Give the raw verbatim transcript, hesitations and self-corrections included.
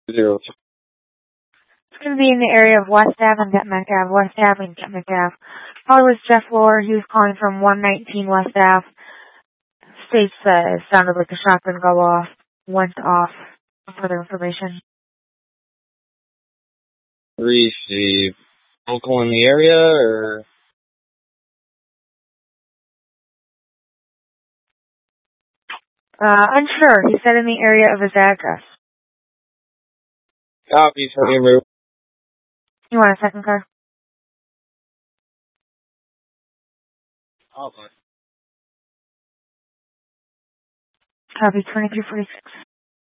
Zero. It's going to be in the area of West Ave and Getmack Ave. West Ave and Getmack Ave. Caller was Jeff Lohr. He was calling from one nineteen West Ave. States that it sounded like a shotgun go off. Went off. Further information. Receive. Local in the area, or? Uh, unsure. He said in the area of his address. Copy, Tony Root. You want a second car? Okay. Copy twenty-three forty-six.